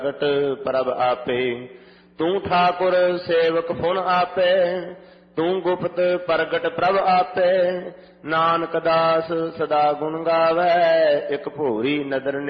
ਪ੍ਰਗਟ ਪ੍ਰਭ ਆਪੇ। ਤੂੰ ਠਾਕੁਰ ਸੇਵਕ ਫੁਨ ਆਪੇ, ਤੂੰ ਗੁਪਤ ਪ੍ਰਗਟ ਪ੍ਰਭ ਆਪੇ। ਨਾਨਕ ਦਾਸ ਸਦਾ ਗੁਣ ਗਾਵੈ, ਇਕ ਭੋਰੀ ਨਦਰ